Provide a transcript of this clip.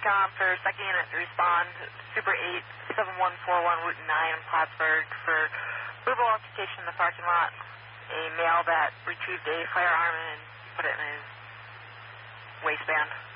TENCOM for 2nd Unit to respond, Super 8, 7141 Route 9 in Plattsburgh for verbal altercation in the parking lot. A male that retrieved a firearm and put it in his waistband.